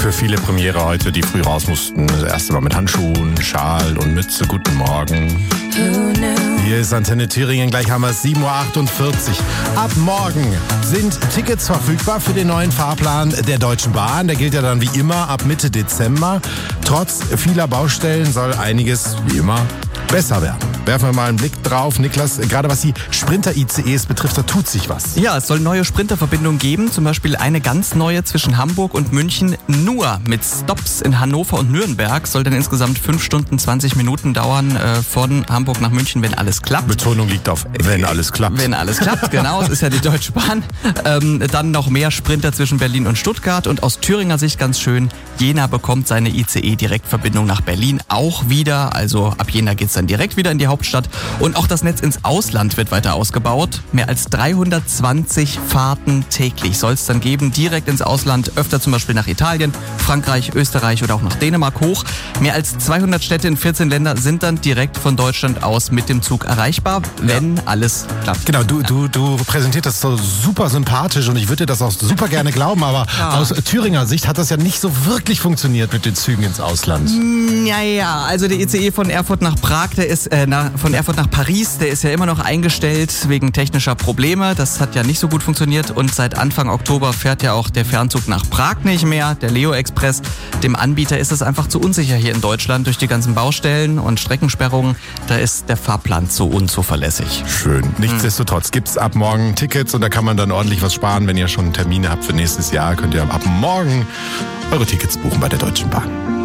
Für viele Premiere heute, die früh raus mussten. Das erste Mal mit Handschuhen, Schal und Mütze. Guten Morgen. Hier ist Antenne Thüringen, gleich haben wir es 7.48 Uhr. Ab morgen sind Tickets verfügbar für den neuen Fahrplan der Deutschen Bahn. Der gilt ja dann wie immer ab Mitte Dezember. Trotz vieler Baustellen soll einiges wie immer besser werden. Werfen wir mal einen Blick drauf. Niklas, gerade was die Sprinter-ICEs betrifft, da tut sich was. Ja, es soll neue Sprinterverbindungen geben, zum Beispiel eine ganz neue zwischen Hamburg und München, nur mit Stops in Hannover und Nürnberg. Soll dann insgesamt 5 Stunden 20 Minuten dauern von Hamburg nach München, wenn alles klappt. Betonung liegt auf wenn alles klappt. Wenn alles klappt, genau. Es ist ja die Deutsche Bahn. Dann noch mehr Sprinter zwischen Berlin und Stuttgart. Und aus Thüringer Sicht ganz schön, Jena bekommt seine ICE-Direktverbindung nach Berlin auch wieder. Also ab Jena geht's dann direkt wieder in die Hauptstadt. Und auch das Netz ins Ausland wird weiter ausgebaut. Mehr als 320 Fahrten täglich soll es dann geben. Direkt ins Ausland, öfter zum Beispiel nach Italien, Frankreich, Österreich oder auch nach Dänemark hoch. Mehr als 200 Städte in 14 Ländern sind dann direkt von Deutschland aus mit dem Zug erreichbar, wenn alles klappt. Genau, du präsentierst das so super sympathisch und ich würde dir das auch super gerne glauben, aber aus Thüringer Sicht hat das ja nicht so wirklich funktioniert mit den Zügen ins Ausland. Ja, also der ICE von Erfurt nach Prag, der ist von Erfurt nach Paris, der ist ja immer noch eingestellt wegen technischer Probleme. Das hat ja nicht so gut funktioniert und seit Anfang Oktober fährt ja auch der Fernzug nach Prag nicht mehr, der Leo Express. Dem Anbieter ist es einfach zu unsicher hier in Deutschland durch die ganzen Baustellen und Streckensperrungen. Da ist der Fahrplan zu unzuverlässig. Schön. Nichtsdestotrotz gibt's ab morgen Tickets und da kann man dann ordentlich was sparen. Wenn ihr schon Termine habt für nächstes Jahr, könnt ihr ab morgen eure Tickets buchen bei der Deutschen Bahn.